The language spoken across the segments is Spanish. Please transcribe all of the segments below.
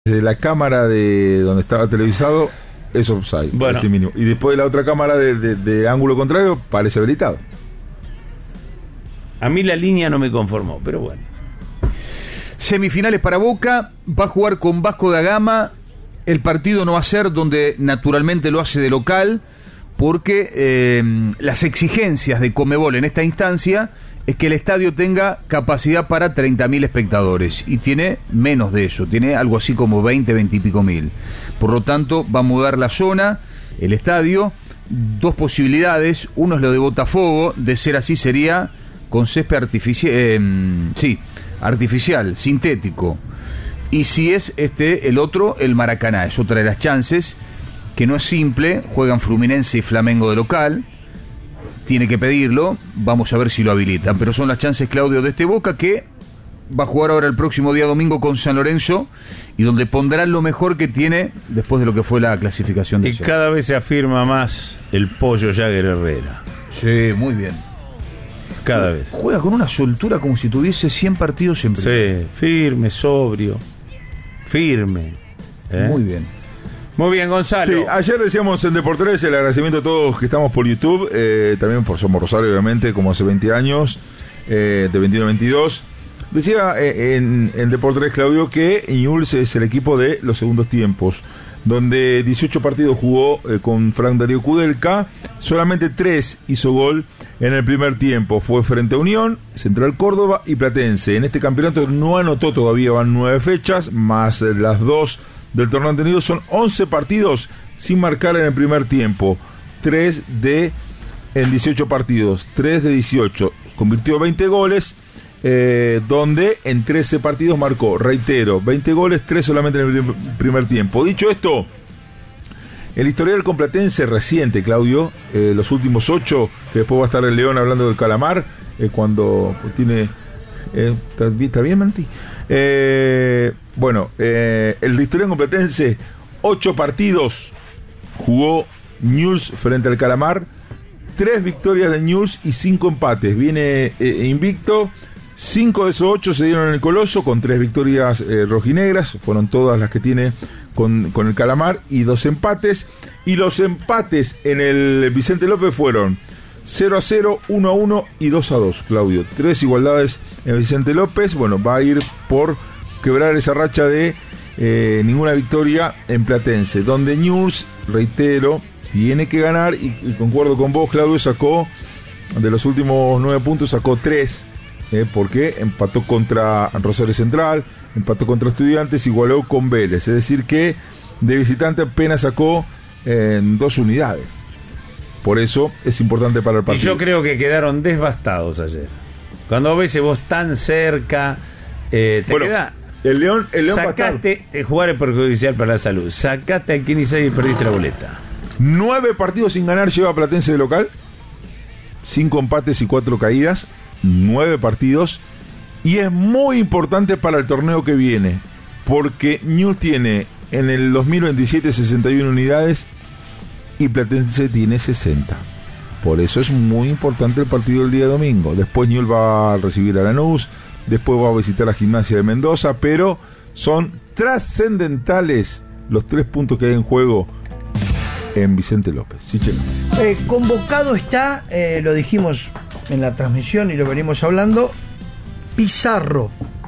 desde la cámara de donde estaba televisado es offside, bueno. mínimo. Y después de la otra cámara de ángulo contrario parece habilitado. A mí la línea no me conformó, pero bueno. Semifinales para Boca, va a jugar con Vasco da Gama. El partido no va a ser donde naturalmente lo hace de local, porque las exigencias de Conmebol en esta instancia es que el estadio tenga capacidad para 30.000 espectadores, y tiene menos de eso, tiene algo así como 20 y pico mil. Por lo tanto, va a mudar la zona, el estadio. Dos posibilidades: uno es lo de Botafogo, de ser así sería con césped artificial, sintético. Y si es el otro, el Maracaná, es otra de las chances, que no es simple. Juegan Fluminense y Flamengo de local, tiene que pedirlo, vamos a ver si lo habilitan, pero son las chances, Claudio, de este Boca, que va a jugar ahora el próximo día domingo con San Lorenzo, y donde pondrán lo mejor que tiene después de lo que fue la clasificación de Y cada vez se afirma más el Pollo Jagger Herrera. Sí, muy bien. Cada vez. Juega con una soltura como si tuviese 100 partidos en primera. Sí, firme, sobrio. Firme. Muy bien. Muy bien, Gonzalo. Sí, ayer decíamos en Deportes el agradecimiento a todos que estamos por YouTube, también por Somos Rosario, obviamente, como hace 20 años, de 21 a 22. Decía en Deportes, Claudio, que Newell's es el equipo de los segundos tiempos, donde 18 partidos jugó con Frank Darío Kudelka, solamente 3 hizo gol en el primer tiempo. Fue frente a Unión, Central Córdoba y Platense. En este campeonato no anotó todavía, van 9 fechas, más las 2 del torneo anterior. Son 11 partidos sin marcar en el primer tiempo, 3 en 18 partidos, 3 de 18. Convirtió 20 goles, donde en 13 partidos marcó, reitero, 20 goles, 3 solamente en el primer tiempo. Dicho esto, el historial con Platense reciente, Claudio, los últimos 8, que después va a estar el León hablando del Calamar, cuando tiene... ¿Está bien, Manti? Bueno, el historial con Platense, 8 partidos jugó Newell's frente al Calamar, 3 victorias de Newell's y 5 empates. Viene invicto. 5 de esos 8 se dieron en el Coloso, con 3 victorias rojinegras, fueron todas las que tiene con el Calamar, y 2 empates. Y los empates en el Vicente López fueron 0-0, 1-1 y 2-2, Claudio. 3 igualdades en Vicente López. Bueno, va a ir por quebrar esa racha de ninguna victoria en Platense, donde Newell's, reitero, tiene que ganar, y concuerdo con vos, Claudio, sacó de los últimos 9 puntos, sacó 3. Porque empató contra Rosario Central, empató contra Estudiantes, igualó con Vélez. Es decir que de visitante apenas sacó 2 unidades. Por eso es importante para el partido. Y yo creo que quedaron devastados ayer. Cuando ves vos tan cerca, queda... El León sacaste, jugar es perjudicial para la salud. Sacaste al 15 y perdiste la boleta. 9 partidos sin ganar lleva Platense de local, 5 empates y 4 caídas. 9 partidos, y es muy importante para el torneo que viene, porque Newell's tiene en el 2027 61 unidades y Platense tiene 60. Por eso es muy importante el partido del día domingo. Después Newell's va a recibir a Lanús, después va a visitar a Gimnasia de Mendoza, pero son trascendentales los 3 puntos que hay en juego en Vicente López. Sí, convocado está, lo dijimos en la transmisión y lo venimos hablando, Pizarro,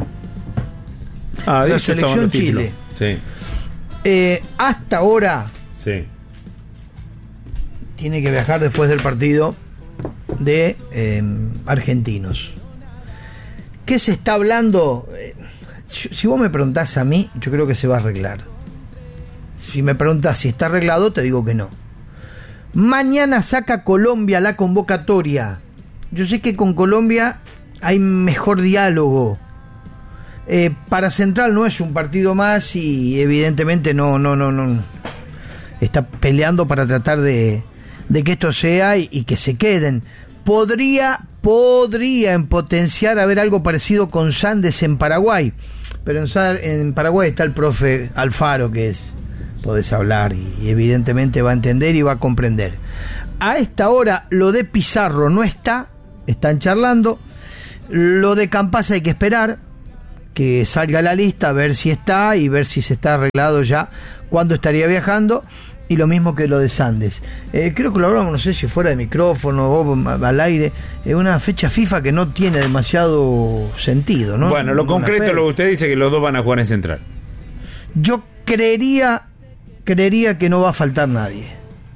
de la selección Chile. Sí. Hasta ahora sí. Tiene que viajar después del partido de Argentinos. ¿Qué se está hablando? Si vos me preguntás a mí, yo creo que se va a arreglar. Si me preguntás si está arreglado, te digo que no. Mañana saca Colombia la convocatoria. Yo sé que con Colombia hay mejor diálogo. Para Central no es un partido más, y evidentemente no está peleando para tratar de que esto sea y que se queden. Podría en potenciar haber algo parecido con Sandes en Paraguay, pero en Paraguay está el profe Alfaro, que podés hablar y evidentemente va a entender y va a comprender. A esta hora lo de Pizarro no está, están charlando. Lo de Campazzo hay que esperar. que salga la lista, a ver si está y ver si se está arreglado ya cuándo estaría viajando. Y lo mismo que lo de Sandes. Creo que lo hablamos, no sé si fuera de micrófono o al aire, una fecha FIFA que no tiene demasiado sentido, ¿no? Bueno, lo concreto, lo que usted dice, que los dos van a jugar en Central. Yo creería que no va a faltar nadie.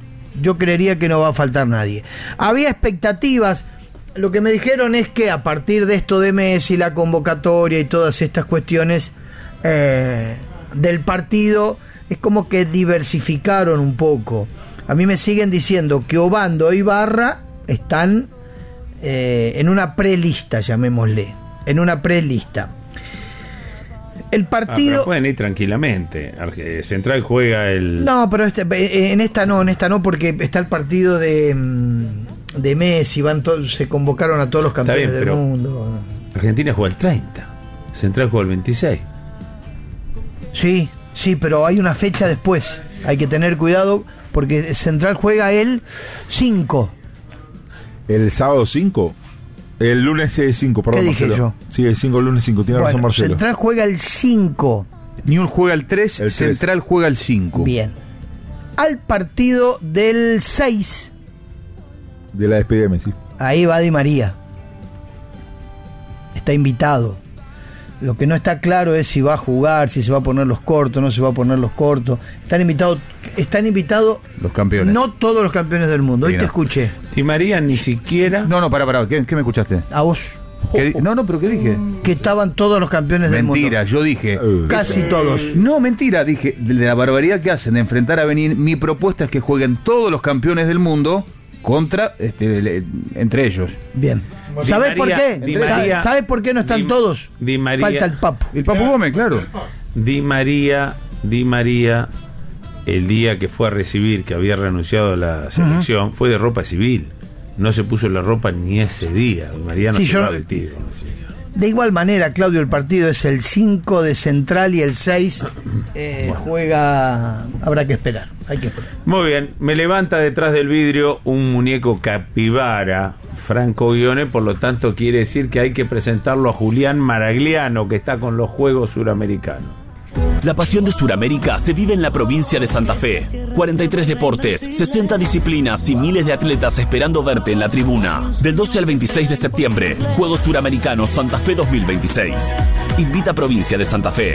Había expectativas. Lo que me dijeron es que a partir de esto de Messi, la convocatoria y todas estas cuestiones del partido, es como que diversificaron un poco. A mí me siguen diciendo que Obando e Ibarra están en una prelista, llamémosle. En una prelista. El partido... pero pueden ir tranquilamente. Central juega el... No, pero en esta no, porque está el partido de Messi, se convocaron a todos los campeones del mundo. Argentina juega el 30, Central juega el 26. Sí, pero hay una fecha después. Hay que tener cuidado porque Central juega el 5. ¿El sábado 5? El lunes 5, perdón. ¿Qué dije Marcelo? yo? Sí, el 5, el lunes 5, tiene razón Marcelo. Central juega el 5. Newell's juega el 3, Central juega el 5. Bien. Al partido del 6. De la despedida de Messi. Ahí va Di María. Está invitado. Lo que no está claro es si va a jugar, si se va a poner los cortos, no se va a poner los cortos. Están invitados los campeones. No todos los campeones del mundo. Hoy te escuché. Di María ni siquiera... No, pará. ¿Qué me escuchaste? A vos. No, pero ¿qué dije? Que estaban todos los campeones del mundo. Mentira, yo dije... Casi todos. No, mentira, dije, de la barbaridad que hacen de enfrentar a Benín, mi propuesta es que jueguen todos los campeones del mundo contra, entre ellos. Bien. ¿Sabes por qué? ¿Sabes por qué no están todos? Di María, falta el Papu. El Papu Gómez, claro. Di María, el día que fue a recibir, que había renunciado a la selección, fue de ropa civil. No se puso la ropa ni ese día. Di María no se va a vestir con la selección. De igual manera, Claudio, el partido es el 5 de Central y el 6 juega... Habrá que esperar, hay que esperar. Muy bien, me levanta detrás del vidrio un muñeco capibara, Franco Guione, por lo tanto quiere decir que hay que presentarlo a Julián Maragliano, que está con los Juegos Suramericanos. La pasión de Sudamérica se vive en la provincia de Santa Fe. 43 deportes, 60 disciplinas y miles de atletas esperando verte en la tribuna. Del 12 al 26 de septiembre, Juegos Suramericanos Santa Fe 2026. Invita Provincia de Santa Fe.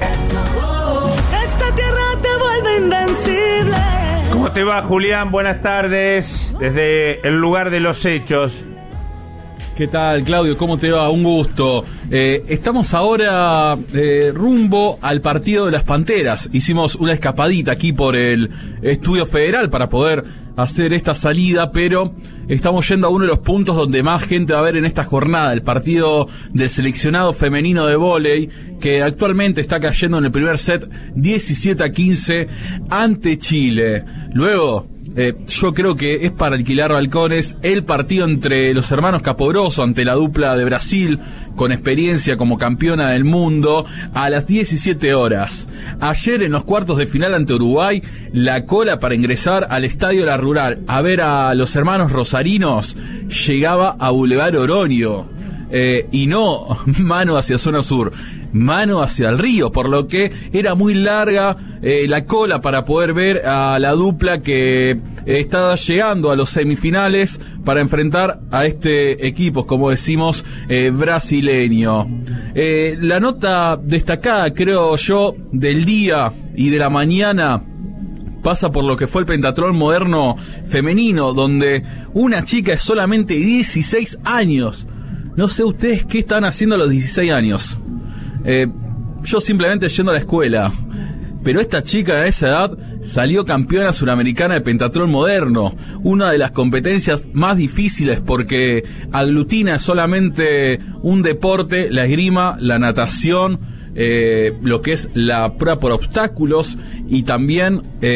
Esta tierra te vuelve invencible. ¿Cómo te va, Julián? Buenas tardes, desde el lugar de los hechos. ¿Qué tal, Claudio? ¿Cómo te va? Un gusto. Estamos ahora rumbo al partido de las Panteras. Hicimos una escapadita aquí por el Estudio Federal para poder hacer esta salida, pero estamos yendo a uno de los puntos donde más gente va a ver en esta jornada, el partido del seleccionado femenino de vóley, que actualmente está cayendo en el primer set 17-15 ante Chile. Luego... yo creo que es para alquilar balcones el partido entre los hermanos Caporoso ante la dupla de Brasil con experiencia como campeona del mundo a las 17 horas. Ayer en los cuartos de final ante Uruguay, la cola para ingresar al Estadio La Rural a ver a los hermanos rosarinos llegaba a Boulevard Oroño. Y no mano hacia zona sur, mano hacia el río, por lo que era muy larga la cola para poder ver a la dupla que estaba llegando a los semifinales para enfrentar a este equipo, como decimos, brasileño. La nota destacada, creo yo, del día y de la mañana pasa por lo que fue el pentatlón moderno femenino, donde una chica de solamente 16 años... No sé ustedes qué están haciendo a los 16 años. Yo simplemente yendo a la escuela. Pero esta chica a esa edad salió campeona suramericana de pentatlón moderno. Una de las competencias más difíciles porque aglutina solamente un deporte, la esgrima, la natación, lo que es la prueba por obstáculos y también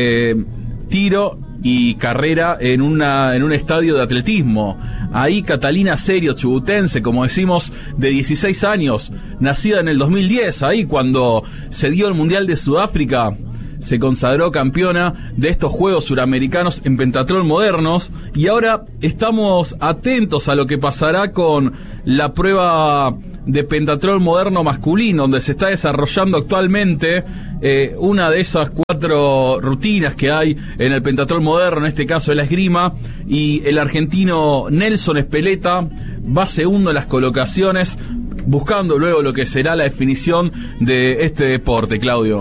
tiro y carrera en un estadio de atletismo. Ahí Catalina Serio, chubutense, como decimos, de 16 años, nacida en el 2010, ahí cuando se dio el Mundial de Sudáfrica, se consagró campeona de estos Juegos Suramericanos en pentatlón modernos, y ahora estamos atentos a lo que pasará con la prueba de pentatlón moderno masculino, donde se está desarrollando actualmente una de esas 4 rutinas que hay en el pentatlón moderno, en este caso es la esgrima, y el argentino Nelson Espeleta va segundo en las colocaciones, buscando luego lo que será la definición de este deporte, Claudio.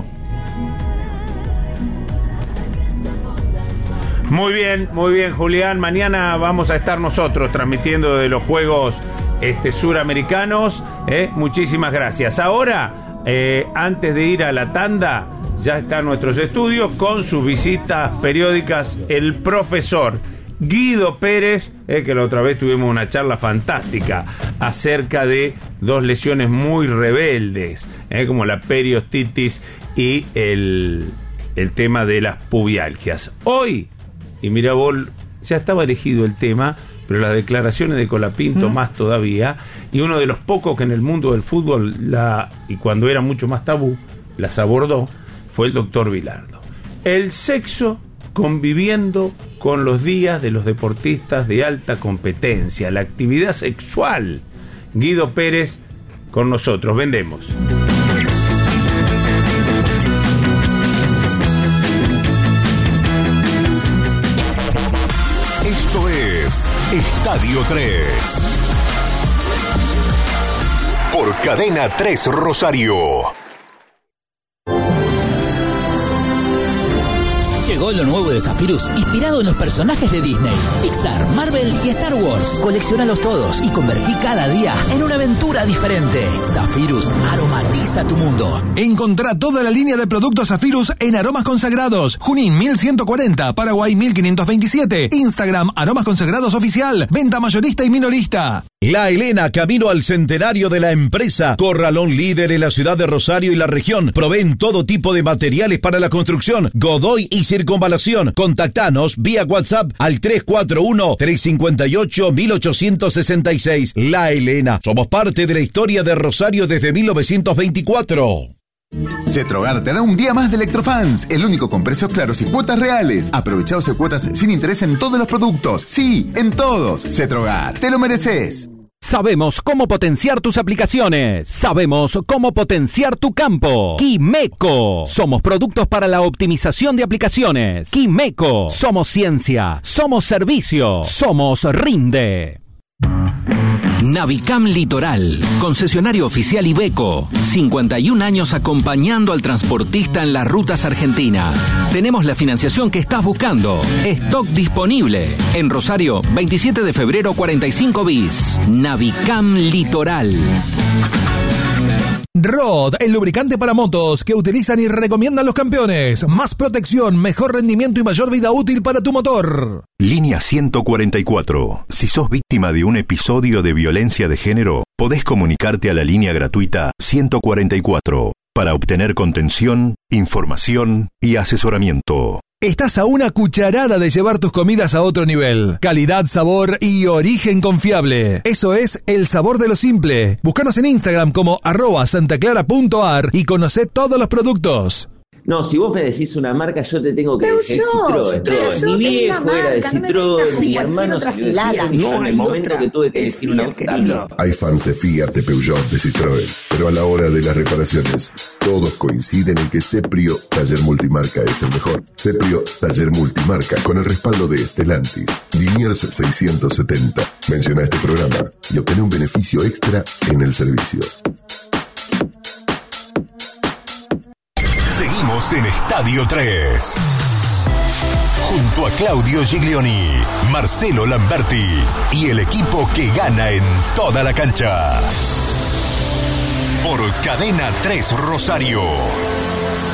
Muy bien, Julián. Mañana vamos a estar nosotros transmitiendo de los Juegos Suramericanos. Muchísimas gracias. Ahora, antes de ir a la tanda, ya está en nuestros estudios con sus visitas periódicas el profesor Guido Pérez, que la otra vez tuvimos una charla fantástica acerca de 2 lesiones muy rebeldes, como la periostitis y el tema de las pubialgias. Hoy, y mira vos, ya estaba elegido el tema, pero las declaraciones de Colapinto más todavía, y uno de los pocos que en el mundo del fútbol, y cuando era mucho más tabú, las abordó, fue el doctor Bilardo. El sexo conviviendo con los días de los deportistas de alta competencia, la actividad sexual. Guido Pérez con nosotros, vendemos. Esto es Estadio 3 por Cadena 3 Rosario. Llegó lo nuevo de Zephyrus, inspirado en los personajes de Disney, Pixar, Marvel y Star Wars. Colecciónalos todos y convertí cada día en una aventura diferente. Zephyrus aromatiza tu mundo. Encontrá toda la línea de productos Zephyrus en Aromas Consagrados. Junín 1140, Paraguay 1527. Instagram Aromas Consagrados Oficial. Venta mayorista y minorista. La Elena, camino al centenario de la empresa. Corralón líder en la ciudad de Rosario y la región. Proveen todo tipo de materiales para la construcción, Godoy y circunvalación. Contactanos vía WhatsApp al 341-358-1866. La Elena, somos parte de la historia de Rosario desde 1924. Cetrogar te da un día más de Electrofans, el único con precios claros y cuotas reales. Aprovecha 12 cuotas sin interés en todos los productos. Sí, en todos. Cetrogar, te lo mereces. Sabemos cómo potenciar tus aplicaciones. Sabemos cómo potenciar tu campo. Quimeco. Somos productos para la optimización de aplicaciones. Quimeco. Somos ciencia. Somos servicio. Somos Rinde. Navicam Litoral, concesionario oficial Iveco, 51 años acompañando al transportista en las rutas argentinas. Tenemos la financiación que estás buscando. Stock disponible. En Rosario, 27 de febrero 45 bis. Navicam Litoral. Rod, el lubricante para motos que utilizan y recomiendan los campeones. Más protección, mejor rendimiento y mayor vida útil para tu motor. Línea 144. Si sos víctima de un episodio de violencia de género, podés comunicarte a la línea gratuita 144 para obtener contención, información y asesoramiento. Estás a una cucharada de llevar tus comidas a otro nivel. Calidad, sabor y origen confiable. Eso es el sabor de lo simple. Búscanos en Instagram como @santaclara.ar y conocé todos los productos. No, si vos me decís una marca, yo te tengo que decir Citroën. Mi viejo era de Citroën, mi hermano se lo decía, yo en el momento que tuve que elegir un auto. Hay fans de Fiat, de Peugeot, de Citroën, pero a la hora de las reparaciones, todos coinciden en que Ceprio Taller Multimarca es el mejor. Ceprio Taller Multimarca, con el respaldo de Stellantis, Liniers 670. Menciona este programa y obtén un beneficio extra en el servicio. Seguimos en Estadio 3. Junto a Claudio Giglioni, Marcelo Lamberti y el equipo que gana en toda la cancha. Por Cadena 3 Rosario.